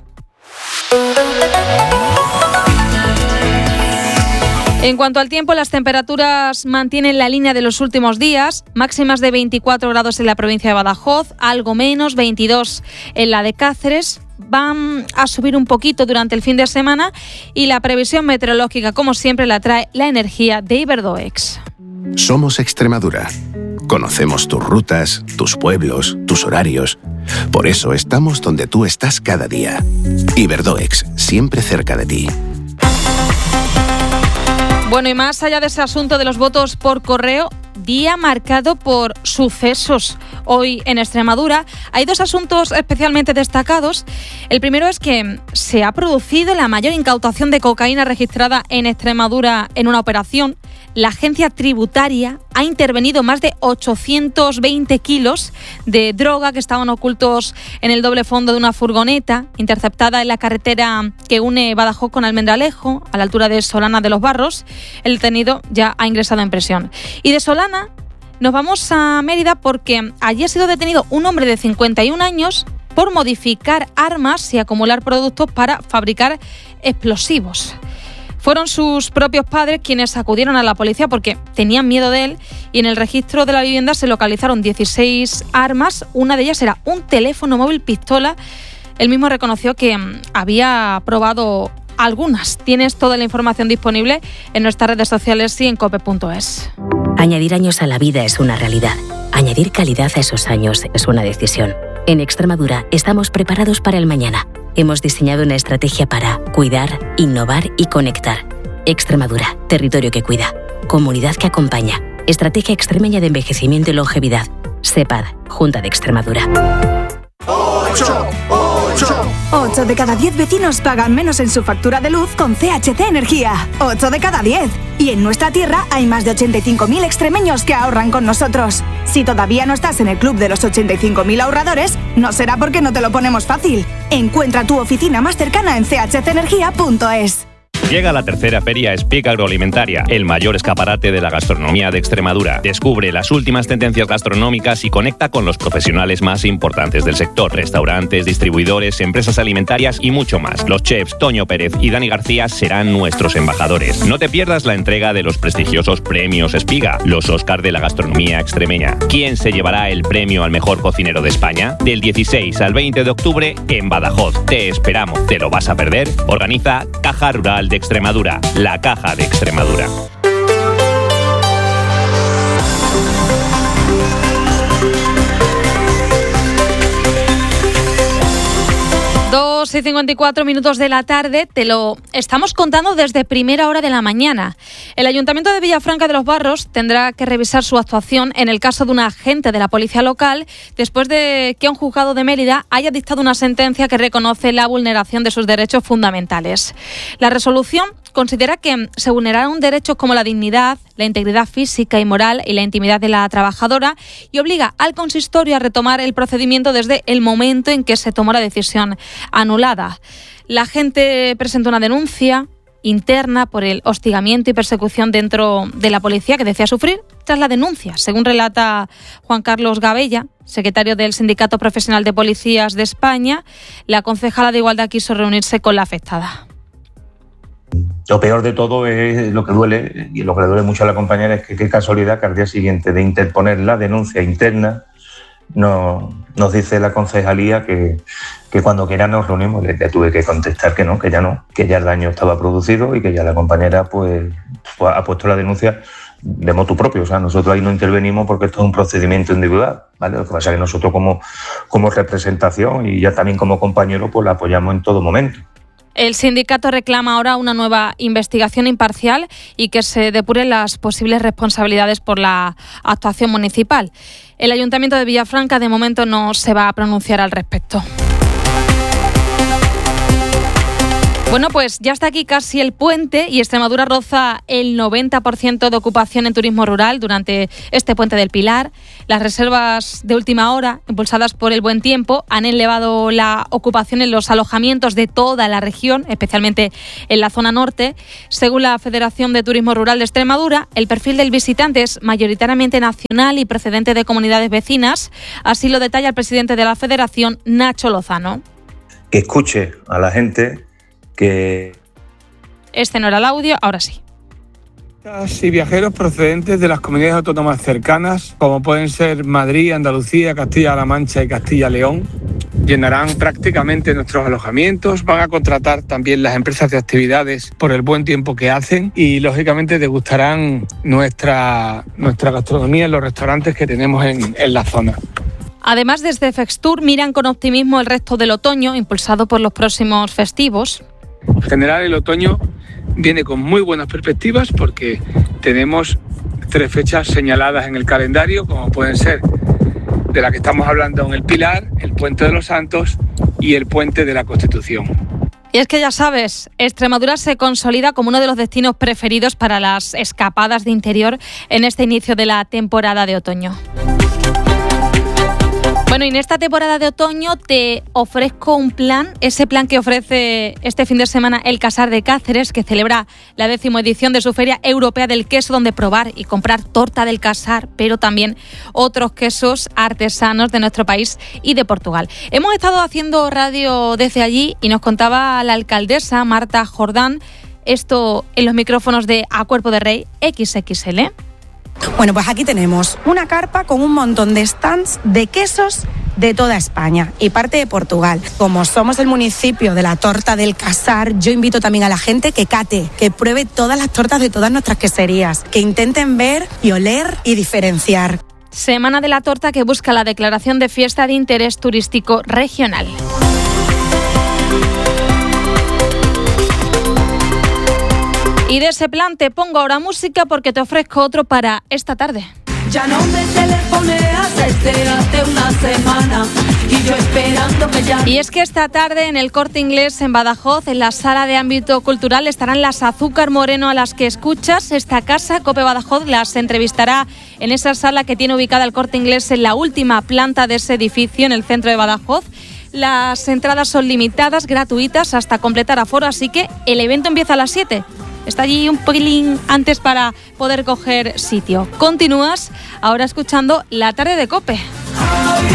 En cuanto al tiempo, las temperaturas mantienen la línea de los últimos días, máximas de veinticuatro grados en la provincia de Badajoz, algo menos, veintidós en la de Cáceres. Van a subir un poquito durante el fin de semana y la previsión meteorológica, como siempre, la trae la energía de Iberdoex. Somos Extremadura. Conocemos tus rutas, tus pueblos, tus horarios. Por eso estamos donde tú estás cada día. Iberdoex, siempre cerca de ti. Bueno, y más allá de ese asunto de los votos por correo, día marcado por sucesos hoy en Extremadura. Hay dos asuntos especialmente destacados. El primero es que se ha producido la mayor incautación de cocaína registrada en Extremadura en una operación. La agencia tributaria ha intervenido más de ochocientos veinte kilos de droga que estaban ocultos en el doble fondo de una furgoneta interceptada en la carretera que une Badajoz con Almendralejo, a la altura de Solana de los Barros. El detenido ya ha ingresado en prisión. Y de Solana nos vamos a Mérida porque allí ha sido detenido un hombre de cincuenta y un años por modificar armas y acumular productos para fabricar explosivos. Fueron sus propios padres quienes acudieron a la policía porque tenían miedo de él, y en el registro de la vivienda se localizaron dieciséis armas. Una de ellas era un teléfono móvil pistola. Él mismo reconoció que había probado algunas. Tienes toda la información disponible en nuestras redes sociales y en cope punto es. Añadir años a la vida es una realidad. Añadir calidad a esos años es una decisión. En Extremadura estamos preparados para el mañana. Hemos diseñado una estrategia para cuidar, innovar y conectar. Extremadura, territorio que cuida, comunidad que acompaña. Estrategia Extremeña de Envejecimiento y Longevidad. SEPAD, Junta de Extremadura. ocho, ocho. ocho de cada diez vecinos pagan menos en su factura de luz con C H C Energía. ocho de cada diez. Y en nuestra tierra hay más de ochenta y cinco mil extremeños que ahorran con nosotros. Si todavía no estás en el club de los ochenta y cinco mil ahorradores, no será porque no te lo ponemos fácil. Encuentra tu oficina más cercana en c h c energía punto es. Llega la tercera Feria Speak Agroalimentaria, el mayor escaparate de la gastronomía de Extremadura. Descubre las últimas tendencias gastronómicas y conecta con los profesionales más importantes del sector. Restaurantes, distribuidores, empresas alimentarias y mucho más. Los chefs Toño Pérez y Dani García serán nuestros embajadores. No te pierdas la entrega de los prestigiosos premios Espiga, los Oscar de la gastronomía extremeña. ¿Quién se llevará el premio al mejor cocinero de España? Del dieciséis al veinte de octubre en Badajoz. Te esperamos. ¿Te lo vas a perder? Organiza Caja Rural de Extremadura, la Caja de Extremadura. dos y cincuenta y cuatro minutos de la tarde, te lo estamos contando desde primera hora de la mañana. El Ayuntamiento de Villafranca de los Barros tendrá que revisar su actuación en el caso de un agente de la policía local después de que un juzgado de Mérida haya dictado una sentencia que reconoce la vulneración de sus derechos fundamentales. La resolución considera que se vulneraron derechos como la dignidad, la integridad física y moral y la intimidad de la trabajadora, y obliga al consistorio a retomar el procedimiento desde el momento en que se tomó la decisión anulada. La agente presentó una denuncia interna por el hostigamiento y persecución dentro de la policía que decía sufrir tras la denuncia. Según relata Juan Carlos Gabella, secretario del Sindicato Profesional de Policías de España, la concejala de Igualdad quiso reunirse con la afectada. Lo peor de todo es lo que duele, y lo que le duele mucho a la compañera es que qué casualidad que al día siguiente de interponer la denuncia interna no, nos dice la concejalía que, que cuando quiera nos reunimos. Le, le tuve que contestar que no, que ya no, que ya el daño estaba producido y que ya la compañera pues, pues ha puesto la denuncia de motu propio. O sea, nosotros ahí no intervenimos porque esto es un procedimiento individual, ¿vale? Lo que pasa es que nosotros como, como representación y ya también como compañero pues la apoyamos en todo momento. El sindicato reclama ahora una nueva investigación imparcial y que se depuren las posibles responsabilidades por la actuación municipal. El Ayuntamiento de Villafranca de momento no se va a pronunciar al respecto. Bueno, pues ya está aquí casi el puente y Extremadura roza el noventa por ciento de ocupación en turismo rural durante este puente del Pilar. Las reservas de última hora, impulsadas por el buen tiempo, han elevado la ocupación en los alojamientos de toda la región, especialmente en la zona norte. Según la Federación de Turismo Rural de Extremadura, el perfil del visitante es mayoritariamente nacional y procedente de comunidades vecinas. Así lo detalla el presidente de la Federación, Nacho Lozano. Que escuche a la gente que... Este no era el audio, ahora sí. Y viajeros procedentes de las comunidades autónomas cercanas, como pueden ser Madrid, Andalucía, Castilla-La Mancha y Castilla-León, llenarán prácticamente nuestros alojamientos, van a contratar también las empresas de actividades por el buen tiempo que hacen y, lógicamente, degustarán nuestra, nuestra gastronomía en los restaurantes que tenemos en, en la zona. Además, desde Fextur miran con optimismo el resto del otoño, impulsado por los próximos festivos. En general, el otoño viene con muy buenas perspectivas porque tenemos tres fechas señaladas en el calendario, como pueden ser de la que estamos hablando en el Pilar, el Puente de los Santos y el Puente de la Constitución. Y es que ya sabes, Extremadura se consolida como uno de los destinos preferidos para las escapadas de interior en este inicio de la temporada de otoño. Bueno, y en esta temporada de otoño te ofrezco un plan, ese plan que ofrece este fin de semana el Casar de Cáceres, que celebra la décima edición de su Feria Europea del Queso, donde probar y comprar torta del Casar, pero también otros quesos artesanos de nuestro país y de Portugal. Hemos estado haciendo radio desde allí y nos contaba la alcaldesa Marta Jordán esto en los micrófonos de A Cuerpo de Rey equis equis ele. Bueno, pues aquí tenemos una carpa con un montón de stands de quesos de toda España y parte de Portugal. Como somos el municipio de la torta del Casar, yo invito también a la gente que cate, que pruebe todas las tortas de todas nuestras queserías, que intenten ver y oler y diferenciar. Semana de la Torta, que busca la declaración de fiesta de interés turístico regional. Y de ese plan te pongo ahora música porque te ofrezco otro para esta tarde. Ya no me telefoneas desde hace una semana y yo esperando que ya... Y es que esta tarde en el Corte Inglés en Badajoz, en la sala de ámbito cultural, estarán las Azúcar Moreno, a las que escuchas. Esta casa, Cope Badajoz, las entrevistará en esa sala que tiene ubicada el Corte Inglés en la última planta de ese edificio en el centro de Badajoz. Las entradas son limitadas, gratuitas, hasta completar aforo, así que el evento empieza a las siete. Está allí un pelín antes para poder coger sitio. Continúas ahora escuchando La Tarde de COPE.